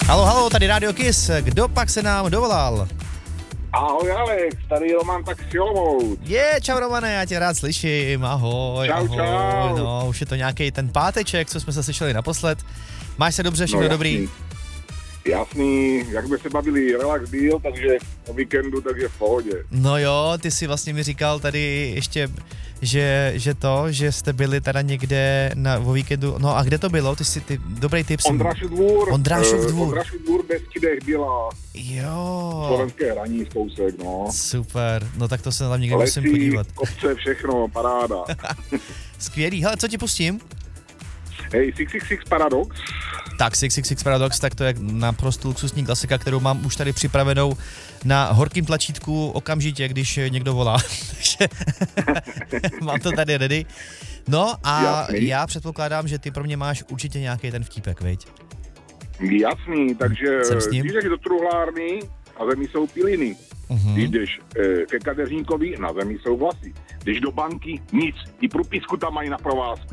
Halo, halo, tady Radio Kiss. Kdo pak se nám dovolal? Ahoj Alex, tady Roman tak s Olomouc. Čau Romane, já tě rád slyším, ahoj, Čau, ahoj. čau. No, už je to nějaký ten páteček, co jsme se slyšeli naposled. Máš se dobře, všechno dobrý? Jasný, jak jsme se bavili, relax byl, takže o víkendu, takže v pohodě. No jo, ty si vlastně mi říkal tady ještě, že jste byli teda někde o víkendu, no a kde to bylo? Ty dobrý tip si... Ondrášův dvůr. Ondrášův dvůr. Ondrášův dvůr bez Kidech byla Jo. slovenské hraní z kousek, no. Super, no tak to se tam někde Lesy, musím podívat. kopce, všechno, paráda. Skvělý, hele, co ti pustím? Hej, 666 Paradox. Tak 666 Paradox, tak to je naprosto luxusní klasika, kterou mám už tady připravenou na horkým tlačítku okamžitě, když někdo volá. Takže mám to tady ready. No a Jasný. já předpokládám, že ty pro mě máš určitě nějaký ten vtípek, viď? Jasný, takže Jsem s ním. když jdeš do truhlárny, na zemi jsou piliny. Když jdeš ke kadeřníkovi, na zemi jsou vlasy. Když do banky, nic. I průpisku tam mají na provázku.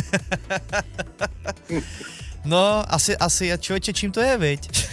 No, asi, člověče, čím to je, viď?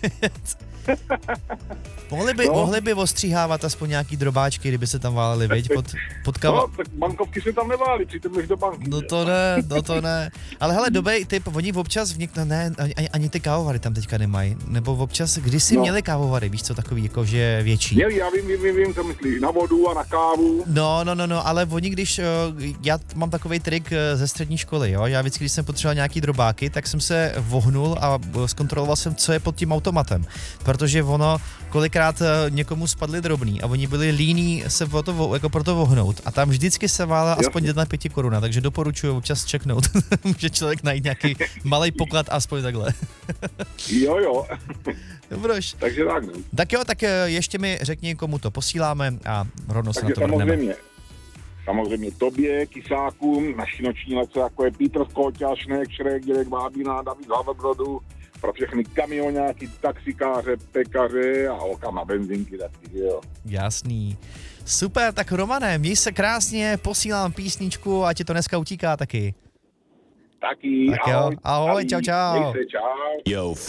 Mohli by ostříhávat aspoň nějaký drobáčky, kdyby se tam váleli, viď? Pod No, tak bankovky se tam nevály, přitom jdeš do banky. No to ne. Ale hele, dobrý tip, oni občas ne, ani ty kávovary tam teďka nemají. Nebo občas, kdysi měli kávovary, víš co, takový jako, že větší. Já vím, co myslíš, na vodu a na kávu. No, ale oni, když, já mám takovej trik ze střední školy, jo, já vždycky, když jsem potřeboval nějaký drobáky, tak jsem se vohnul a zkontroloval jsem, co je pod tím automatem, protože ono, kolikrát někomu spadly drobný a oni byli líní se jako pro to vohnout a tam vždycky se vála aspoň 1,5 koruna, takže doporučuji občas čeknout. Může člověk najít nějaký malej poklad aspoň takhle. Jo. Dobroš. Takže tak, no. Tak jo, tak ještě mi řekni, komu to posíláme a rovnou se na to vrhneme. Samozřejmě tobě, Kysákům, naší noční lece, jako je Petr Skóťa, Šnek, Šrek, Dědek Vábina, David Havebrodu, pro všechny kamionáky, taxikáře, pekaře a holka na benzinky taky, jo. Jasný. Super, tak Romane, měj se krásně, posílám písničku a ti to dneska utíká taky. Taky, tak jo, ahoj, čau. Měj se, čau. Yo,